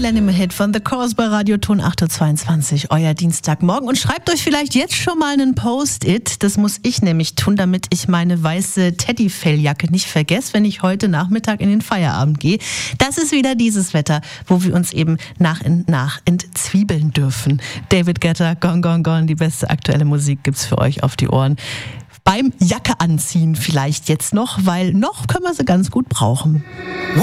Millennium Hit von The Course bei Radioton 8.22 Uhr, euer Dienstagmorgen. Und schreibt euch vielleicht jetzt schon mal einen Post-it. Das muss ich nämlich tun, damit ich meine weiße Teddyfelljacke nicht vergesse, wenn ich heute Nachmittag in den Feierabend gehe. Das ist wieder dieses Wetter, wo wir uns eben nach und nach entzwiebeln dürfen. David Guetta, Gone, Gone, Gone. Die beste aktuelle Musik gibt's für euch auf die Ohren. Beim Jacke anziehen vielleicht jetzt noch, weil noch können wir sie ganz gut brauchen.